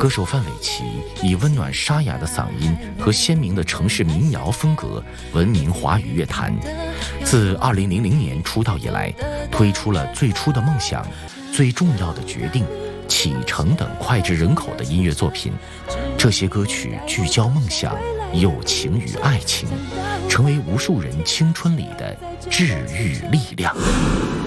歌手范玮琪以温暖沙哑的嗓音和鲜明的城市民谣风格闻名华语乐坛。自2000年出道以来，推出了《最初的梦想》《最重要的决定》《启程》等脍炙人口的音乐作品。这些歌曲聚焦梦想、友情与爱情，成为无数人青春里的治愈力量。